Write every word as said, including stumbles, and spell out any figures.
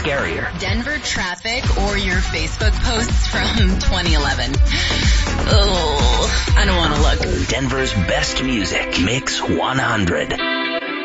scarier? Denver traffic or your Facebook posts from twenty eleven? Oh, I don't want to look. Denver's best music. Mix one hundred.